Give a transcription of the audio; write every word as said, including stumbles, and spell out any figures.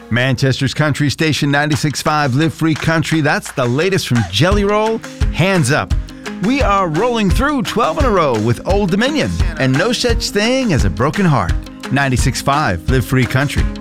Manchester's country station ninety-six point five Live Free Country. That's the latest from Jelly Roll. Hands Up. We are rolling through twelve in a row with Old Dominion and No Such Thing as a Broken Heart. ninety-six point five Live Free Country.